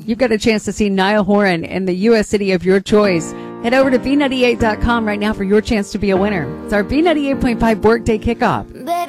You've got a chance to see Niall Horan in the U.S. city of your choice. Head over to B98.com right now for your chance to be a winner. It's our B98.5 Workday Kickoff.